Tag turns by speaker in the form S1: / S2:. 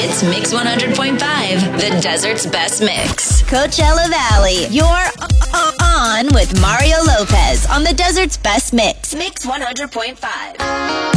S1: It's Mix 100.5, the desert's best mix.
S2: Coachella Valley, you're on with Mario Lopez on the desert's best mix.
S1: Mix 100.5.